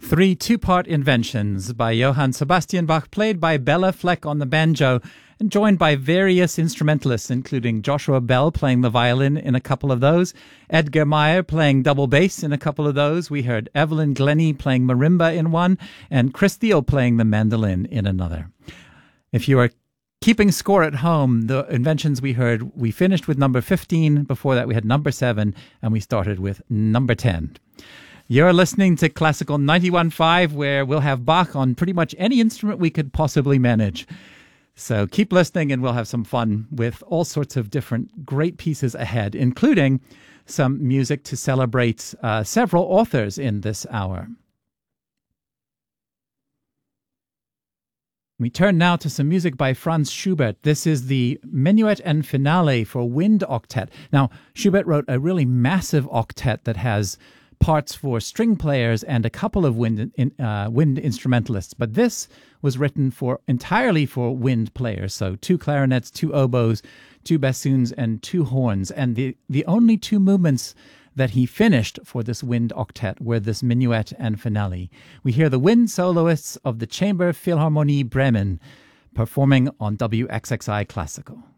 Three two-part inventions by Johann Sebastian Bach, played by Bela Fleck on the banjo, and joined by various instrumentalists, including Joshua Bell playing the violin in a couple of those, Edgar Meyer playing double bass in a couple of those. We heard Evelyn Glennie playing marimba in one, and Chris Thiel playing the mandolin in another. If you are keeping score at home, the inventions we heard, we finished with number 15. Before that, we had number 7, and we started with number 10. You're listening to Classical 91.5, where we'll have Bach on pretty much any instrument we could possibly manage. So keep listening, and we'll have some fun with all sorts of different great pieces ahead, including some music to celebrate several authors in this hour. We turn now to some music by Franz Schubert. This is the Minuet and Finale for Wind Octet. Now, Schubert wrote a really massive octet that has parts for string players and a couple of wind instrumentalists, but this was written entirely for wind players, so 2 clarinets, 2 oboes, 2 bassoons, and 2 horns, and the only 2 movements that he finished for this wind octet were this minuet and finale. We hear the wind soloists of the Chamber Philharmonie Bremen performing on WXXI Classical.